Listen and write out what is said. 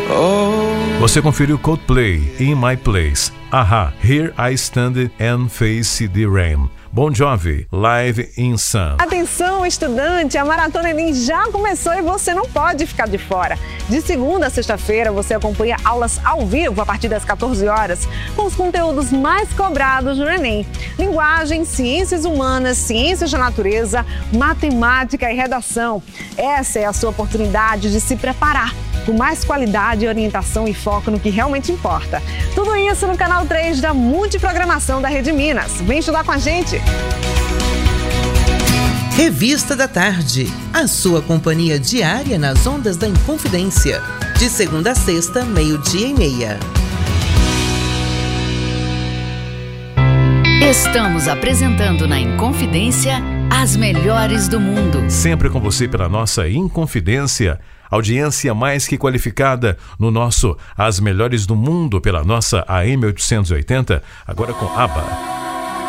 Você conferiu Coldplay, In My Place. Aha, Here I Stand and Face the Rain. Bon Jovi, Live in Sun. Atenção, estudante, a Maratona Enem já começou e você não pode ficar de fora. De segunda a sexta-feira, você acompanha aulas ao vivo a partir das 14 horas, com os conteúdos mais cobrados no Enem. Linguagem, ciências humanas, ciências da natureza, matemática e redação. Essa é a sua oportunidade de se preparar com mais qualidade, orientação e foco no que realmente importa. Tudo isso no canal 3 da Multiprogramação da Rede Minas. Vem estudar com a gente! Revista da Tarde, a sua companhia diária nas ondas da Inconfidência. De segunda a sexta, 12:30. Estamos apresentando na Inconfidência as melhores do mundo. Sempre com você pela nossa Inconfidência. Audiência mais que qualificada no nosso As Melhores do Mundo pela nossa AM 880, agora com ABBA.